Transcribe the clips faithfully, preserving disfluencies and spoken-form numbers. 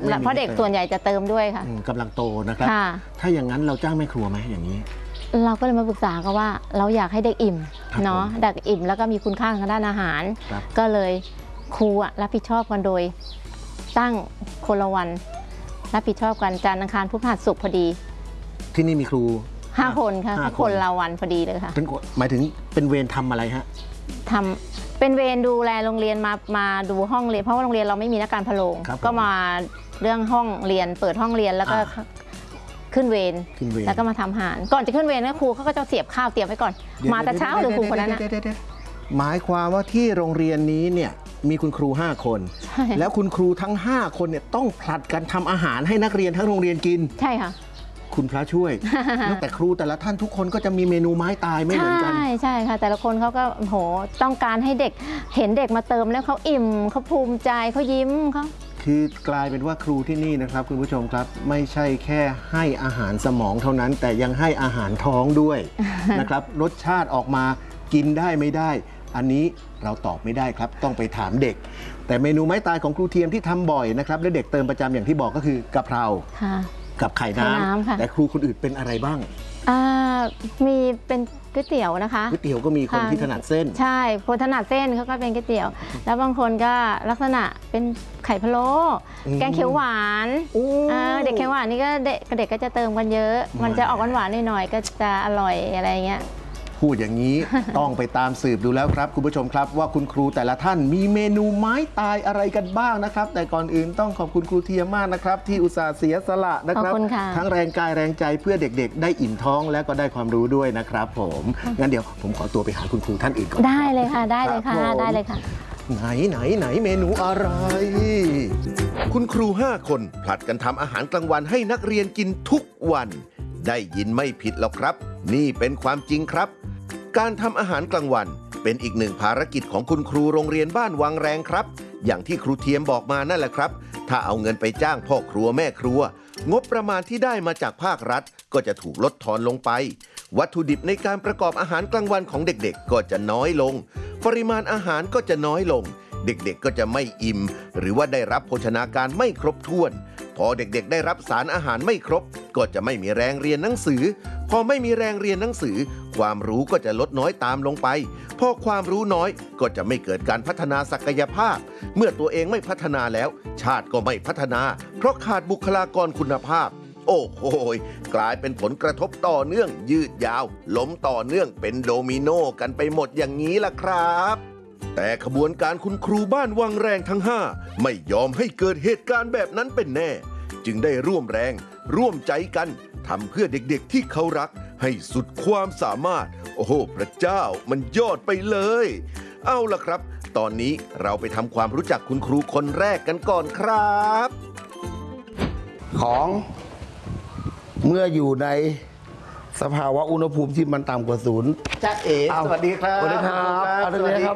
เพราะเด็กส่วนใหญ่จะเติมด้วยค่ะกำลังโตนะครับถ้าอย่างนั้นเราจ้างแม่ครัวไหมอย่างนี้เราก็เลยมาปรึกษากันว่าเราอยากให้เด็กอิ่มเนาะเด็กอิ่มแล้วก็มีคุณค่าทางด้านอาหารก็เลยครูรับผิดชอบกันโดยตั้งคนละวันรับผิดชอบกันจันทร์อังคารพุธพฤหัสศุกร์พอดีที่นี่มีครูห้าคนค่ะคนละวันพอดีเลยค่ะหมายถึงเป็นเวรทำอะไรฮะทำเป็นเวรดูแลโรงเรียนมามาดูห้องเรียนเพราะว่าโรงเรียนเราไม่มีนักการพะโล้ก็มาเรื่องห้องเรียนเปิดห้องเรียนแล้วก็ขึ้นเวรแล้วก็มาทำอาหารก่อนจะขึ้นเวรนะครูเขาก็จะเสียบข้าวเตรียมไว้ก่อนมาแต่เช้าเลยครูคนนั้นนะหมายความว่าที่โรงเรียนนี้เนี่ยมีคุณครูห้าคนแล้วคุณครูทั้งห้าคนเนี่ยต้องผลัดกันทำอาหารให้นักเรียนทั้งโรงเรียนกินใช่ค่ะคุณพระช่วยแต่ครูแต่ละท่านทุกคนก็จะมีเมนูไม้ตายไม่เหมือนกันใช่ใช่ค่ะแต่ละคนเขาก็โหต้องการให้เด็กเห็นเด็กมาเติมแล้วเขาอิ่มเขาภูมิใจเขายิ้มเขาคือกลายเป็นว่าครูที่นี่นะครับคุณผู้ชมครับไม่ใช่แค่ให้อาหารสมองเท่านั้นแต่ยังให้อาหารท้องด้วยนะครับรสชาติออกมากินได้ไม่ได้อันนี้เราตอบไม่ได้ครับต้องไปถามเด็กแต่เมนูไม้ตายของครูเทียมที่ทำบ่อยนะครับและเด็กเติมประจำอย่างที่บอกก็คือกะเพรากับไข่น้ำแต่ครูคนอื่นเป็นอะไรบ้างมีเป็นก๋วยเตี๋ยวนะคะก๋วยเตี๋ยวก็มีคนที่ถนัดเส้นใช่คนถนัดเส้นเขาก็เป็นก๋วยเตี๋ยวแล้วบางคนก็ลักษณะเป็นไข่พะโล้แกงเขียวหวานเด็กเขียวหวานนี่ก็เด็กเด็กก็จะเติมกันเยอะมันจะออกหวานๆหน่อยๆก็จะอร่อยอะไรเงี้ยพูดอย่างนี้ ต้องไปตามสืบดูแล้วครับคุณผู้ชมครับว่าคุณครูแต่ละท่านมีเมนูไม้ตายอะไรกันบ้างนะครับแต่ก่อนอื่นต้องขอบคุณครูเทียมมากนะครับที่อุตส่าห์เสียสละนะครับทั้งแรงกายแรงใจเพื่อเด็กๆได้อิ่มท้องและก็ได้ความรู้ด้วยนะครับผมงั้นเดี๋ยวผมขอตัวไปหาคุณครูท่านอื่นก่อนได้เลยค่ะได้เลยค่ะได้เลยค่ะไหนไหนไหนเมนูอะไรคุณครูห้าคนผลัดกันทำอาหารกลางวันให้นักเรียนกินทุกวันได้ยินไม่ผิดหรอกครับนี่เป็นความจริงครับการทำอาหารกลางวันเป็นอีกหนึ่งภารกิจของคุณครูโรงเรียนบ้านวังแรงครับอย่างที่ครูเทียมบอกมานั่นแหละครับถ้าเอาเงินไปจ้างพ่อครัวแม่ครัวงบประมาณที่ได้มาจากภาครัฐก็จะถูกลดทอนลงไปวัตถุดิบในการประกอบอาหารกลางวันของเด็กๆก็จะน้อยลงปริมาณอาหารก็จะน้อยลงเด็กๆก็จะไม่อิ่มหรือว่าได้รับโภชนาการไม่ครบถ้วนพอเด็กๆได้รับสารอาหารไม่ครบก็จะไม่มีแรงเรียนหนังสือพอไม่มีแรงเรียนหนังสือความรู้ก็จะลดน้อยตามลงไปพอความรู้น้อยก็จะไม่เกิดการพัฒนาศักยภาพเมื่อตัวเองไม่พัฒนาแล้วชาติก็ไม่พัฒนาเพราะขาดบุคลากรคุณภาพโอ้โหกลายเป็นผลกระทบต่อเนื่องยืดยาวล้มต่อเนื่องเป็นโดมิโนกันไปหมดอย่างนี้ล่ะครับแต่ขบวนการคุณครูบ้านวังแรงทั้งห้าไม่ยอมให้เกิดเหตุการณ์แบบนั้นเป็นแน่จึงได้ร่วมแรงร่วมใจกันทำเพื่อเด็กๆที่เขารักให้สุดความสามารถโอ้โหพระเจ้ามันยอดไปเลยเอาล่ะครับตอนนี้เราไปทำความรู้จักคุณครูคนแรกกันก่อนครับของเมื่ออยู่ในสภาวะอุณหภูมิที่มันต่ำกว่าศูนย์จ๊ะเอ๋สวัสดีครับสวัสดีครับสวัสดีครับ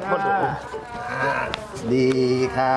ดีค่ะ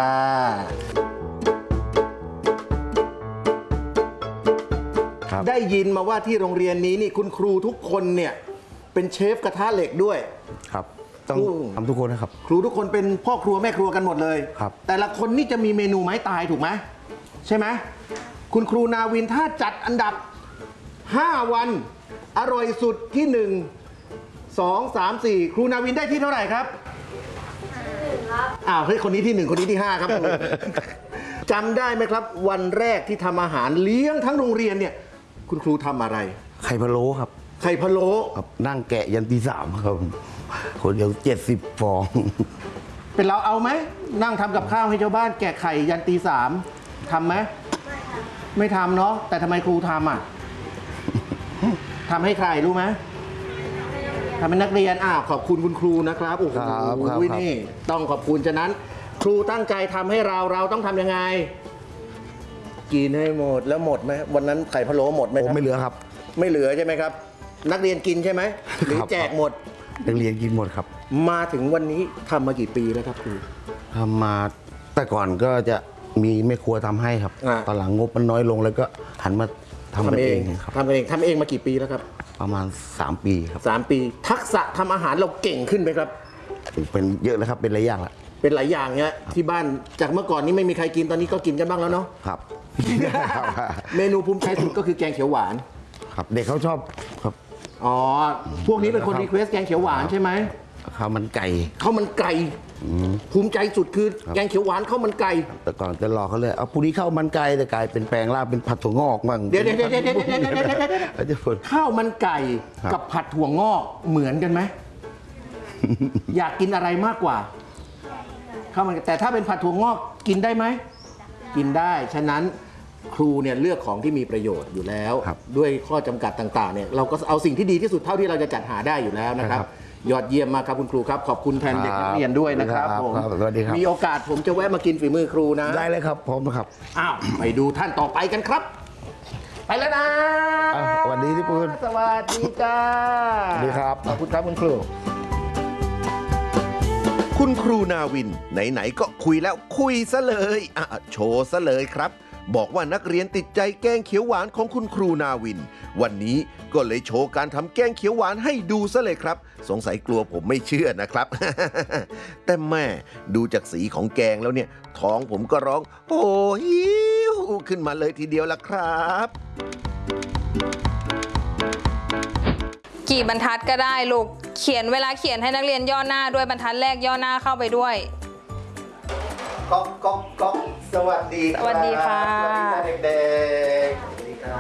ได้ยินมาว่าที่โรงเรียนนี้นี่คุณครูทุกคนเนี่ยเป็นเชฟกระทะเหล็กด้วยครับต้องทำทุกคนนะครับครูทุกคนเป็นพ่อครัวแม่ครัวกันหมดเลยครับแต่ละคนนี่จะมีเมนูไม้ตายถูกไหมใช่ไหมคุณครูนาวินถ้าจัดอันดับห้าวันอร่อยสุดที่หนึ่ง สอง สาม สี่ครูนาวินได้ที่เท่าไหร่ครับครับอ้าวเฮ้ยคนนี้ที่หนึ่งคนนี้ที่ห้าครับจำได้ไหมครับวันแรกที่ทำอาหารเลี้ยงทั้งโรงเรียนเนี่ยคุณครูทำอะไรไข่พะโล้ครับไข่พะโล้ครับนั่งแกะยันตีสามครับคนเดียวเจ็ดสิบฟองเป็นเราเอาไหมนั่งทำกับข้าวให้ชาวบ้านแกะไข่ยันตีสามทำไหมไม่ทำเนาะแต่ทำไมครูทำอ่ะทำให้ใครรู้ไหมทำเป็นนักเรียนอ้าวขอบคุณคุณครูนะครับโอ้โหนี่ต้องขอบคุณฉะนั้นครูตั้งใจทำให้เราเราต้องทำยังไงกินให้หมดแล้วหมดไหมวันนั้นไข่พะโล้หมดไหมครับไม่เหลือครับไม่เหลือใช่ไหมครับนักเรียนกินใช่ไหมหรือแจกหมดนักเรียนกินหมดครับมาถึงวันนี้ทำมากี่ปีแล้วครับครูทำมาแต่ก่อนก็จะมีแม่ครัวทำให้ครับตอนหลังงบมันน้อยลงแล้วก็หันมาทำเองครับทำเองทำเองมากี่ปีแล้วครับประมาณสามปีครับสามปีทักษะทำอาหารเราเก่งขึ้นไหมครับเป็นเยอะแล้วครับเป็นหลายอย่างละเเป็นหลายอย่างเนี้ยที่บ้านจากเมื่อก่อนนี้ไม่มีใครกินตอนนี้ก็กินกันบ้างแล้วเนาะครับเมนูภูมิใจสุดก็คือแกงเขียวหวานครับเด็กเขาชอบครับอ๋อพวกนี้เป็นคนรีเควสแกงเขียวหวานใช่ไหมข้าวมันไก่ข้าวมันไก่ภูมิใจสุดคือแกงเขียวหวานข้าวมันไก่แต่ก่อนจะรอเขาเลยเอาปุรีข้าวมันไก่แต่กลายเป็นแปลงร่างเป็นผัดถั่วงอกบ้างเดี๋ยวเดี๋ยวเดี๋ยวเดี๋ยวเดี๋ยวเดี๋ยวเดี๋ยวเดี๋ยวเดี๋ยวแล้วจะพูดข้าวมันไก่กับผัดถั่วงอกเหมือนกันไหม อยากกินอะไรมากกว่าข้าวมันแต่ถ้าเป็นผัดถั่วงอกกินได้ไหมกินได้ฉะนั้นครูเนี่ยเลือกของที่มีประโยชน์อยู่แล้ว ด้วยข้อจำกัดต่างๆเนี่ยเราก็เอาสิ่งที่ดีที่สุดเท่าที่เราจะจัดหาได้อยู่แล้วนะครับยอดเยี่ยมมากครับคุณครูครับขอบคุณแทนเด็กนักเรียนด้วยนะครับผมสวัสดีครับมีโอกาสผมจะแวะมากินฝีมือครูนะได้เลยครับพร้อมครับอ้าวไปดูท่านต่อไปกันครับ ไปแล้วนะอ่ะสวัสดีที่ปืนสวัสดีจ้าสวัสดีครับขอบคุณครับคุณครูคุณครูนาวินไหนๆก็คุยแล้วคุยซะเลยอ่ะโชว์ซะเลยครับ บอกว่านักเรียนติดใจแกงเขียวหวานของคุณครูนาวิน วันนี้ก็เลยโชว์การทำแกงเขียวหวานให้ดูซะเลยครับ สงสัยกลัวผมไม่เชื่อนะครับ แต่แม่ดูจากสีของแกงแล้วเนี่ยท้องผมก็ร้องโอ้หิวขึ้นมาเลยทีเดียวละครับกี่บรรทัดก็ได้ลูกเขียนเวลาเขียนให้นักเรียนย่อหน้าด้วยบรรทัดแรกย่อหน้าเข้าไปด้วยก๊อกก๊อกก๊อกสวัสดีครับสวัสดีค่ะสวัสดีค่ะเด็กๆสวัสดีค่ะ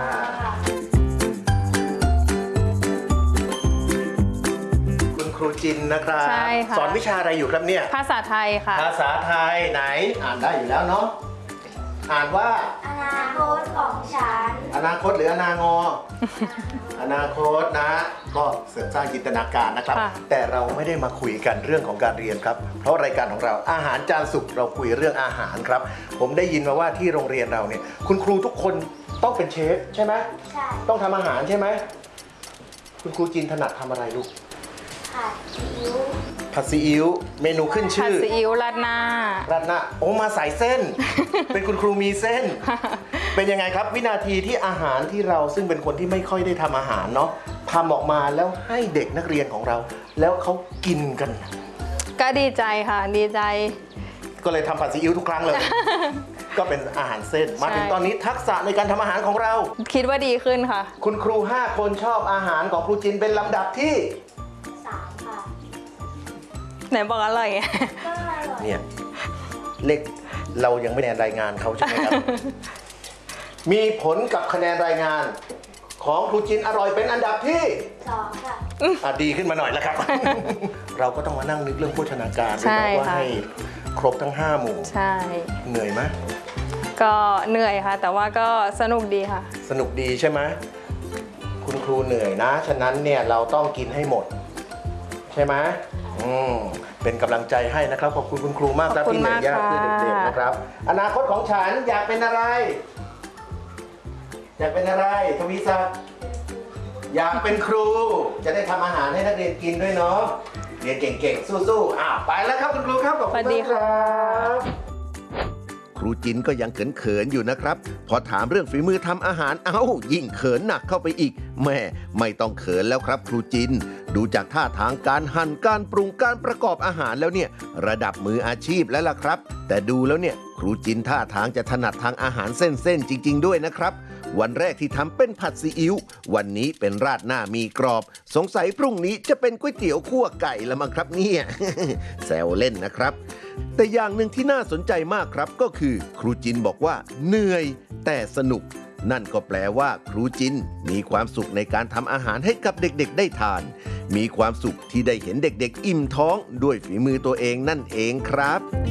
คุณครูจินนะครับใช่ค่ะสอนวิชาอะไรอยู่ครับเนี่ยภาษาไทยค่ะภาษาไทยไหนอ่านได้อยู่แล้วเนาะอ่านว่าอนาคตของฉันอนาคตหรืออนางอ อนาคตนะ ก็เสริมสร้างจินตนาการนะครับค่ะแต่เราไม่ได้มาคุยกันเรื่องของการเรียนครับ เพราะรายการของเราอาหารจานสุกเราคุยเรื่องอาหารครับ ผมได้ยินมาว่าที่โรงเรียนเราเนี่ยคุณครูทุกคนต้องเป็นเชฟใช่ไหมใช่ต้องทำอาหารใช่ไหมคุณครูจินถนัดทำอะไรลูกผัดซีอิ๊วผัดซีอิ๊วเมนูขึ้นผัดชื่อซีอิ๊วราดหน้าราดหน้าโอ้มาสายเส้น เป็นคุณครูมีเส้น เป็นยังไงครับวินาทีที่อาหารที่เราซึ่งเป็นคนที่ไม่ค่อยได้ทำอาหารเนาะทำออกมาแล้วให้เด็กนักเรียนของเรา แล้วเขากินกันก็ดีใจค่ะ ดีใจก็เลยทำผัดซีอิ๊วทุกครั้งเลย ก็เป็นอาหารเส้น มาถึงตอนนี้ทักษะในการทำอาหารของเราคิดว่าดีขึ้นค่ะคุณครูห้าคนชอบอาหารของครูจินเป็นลำดับที่สามค่ะไหนบอกอร่อยก็อร่อยเนี่ยเลขเรายังไม่ได้รายงานเขาใช่ไหมครับ มีผลกับคะแนนรายงานของครูจินอร่อยเป็นอันดับที่สองค่ะอ่ะดีขึ้นมาหน่อยแล้วครับ เราก็ต้องมานั่งนึกเรื่องโภชนาการด้วยใช่นะว่าค่ะให้ครบทั้งห้าหมู่ใช่เหนื่อยไหมก็เหนื่อยค่ะ แต่ว่าก็สนุกดีค่ะสนุกดีใช่ไหมคุณครูเหนื่อยนะ ฉะนั้นเนี่ยเราต้องกินให้หมด ใช่ไหมอืมเป็นกำลังใจให้นะครับขอบคุณคุณครูมากครับขอบคุณที่เหนื่อยยากมากเพื่อค่ะเด็กๆนะครับ อนาคตของฉันอยากเป็นอะไร อยากเป็นอะไรทวีศักดิ์อยากเป็นครู จะได้ทำอาหารให้นักเรียนกินด้วยเนาะเรียนเก่งๆสู้ๆอ้าวไปแล้วครับคุณครูครับขอบสคุณวัสดีมากคค่ะรับครูจินก็ยังเขินๆอยู่นะครับ พอถามเรื่องฝีมือทำอาหารเอ้ายิ่งเขินหนักเข้าไปอีกแม่ไม่ต้องเขินแล้วครับครูจิน ดูจากท่าทางการหั่นการปรุงการประกอบอาหารแล้วเนี่ยระดับมืออาชีพแล้วล่ะครับ แต่ดูแล้วเนี่ยครูจินท่าทางจะถนัดทางอาหารเส้นๆจริง ๆ ด้วยนะครับ วันแรกที่ทำเป็นผัดซีอิ๊ววันนี้เป็นราดหน้ามีกรอบ สงสัยพรุ่งนี้จะเป็นก๋วยเตี๋ยวคั่วไก่ละมั้งครับเนี่ย แซวเล่นนะครับ แต่อย่างหนึ่งที่น่าสนใจมากครับก็คือครูจินบอกว่าเหนื่อยแต่สนุก นั่นก็แปลว่าครูจินมีความสุขในการทำอาหารให้กับเด็กๆได้ทาน มีความสุขที่ได้เห็นเด็กๆอิ่มท้องด้วยฝีมือตัวเองนั่นเองครับ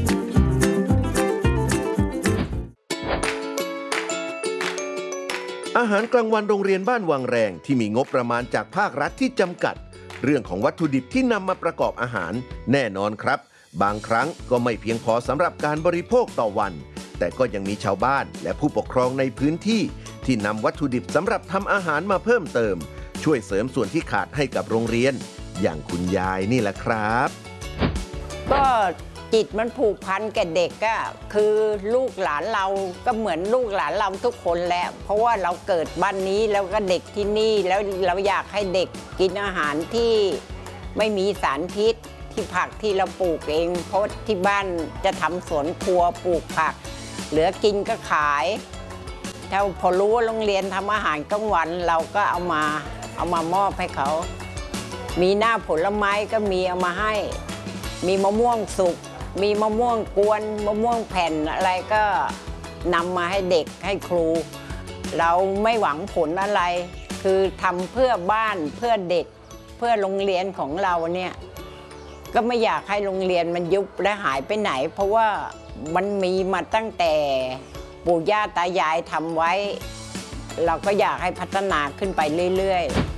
อาหารกลางวันโรงเรียนบ้านวังแรงที่มีงบประมาณจากภาครัฐที่จำกัด เรื่องของวัตถุดิบที่นำมาประกอบอาหารแน่นอนครับ บางครั้งก็ไม่เพียงพอสำหรับการบริโภคต่อวัน แต่ก็ยังมีชาวบ้านและผู้ปกครองในพื้นที่ที่นำวัตถุดิบสำหรับทำอาหารมาเพิ่มเติม ช่วยเสริมส่วนที่ขาดให้กับโรงเรียน อย่างคุณยายนี่แหละครับก็จิตมันผูกพันกับเด็กก็คือลูกหลานเราก็เหมือนลูกหลานเราทุกคนแหละเพราะว่าเราเกิดบ้านนี้แล้วก็เด็กที่นี่แล้วเราอยากให้เด็กกินอาหารที่ไม่มีสารพิษที่ผักที่เราปลูกเองเพราะที่บ้านจะทำสวนครัวปลูกผักเหลือกินก็ขายถ้าพอรู้ว่าโรงเรียนทำอาหารกลางวันเราก็เอามาเอามามอบให้เขามีหน้าผลไม้ก็มีเอามาให้มีมะม่วงสุกมีมะม่วงกวนมะม่วงแผ่นอะไรก็นำมาให้เด็กให้ครู เราไม่หวังผลอะไรคือทำเพื่อบ้านเพื่อเด็กเพื่อโรงเรียนของเราเนี่ยก็ไม่อยากให้โรงเรียนมันยุบและหายไปไหนเพราะว่ามันมีมาตั้งแต่ปู่ย่าตายายทำไว้เราก็อยากให้พัฒนาขึ้นไปเรื่อยๆ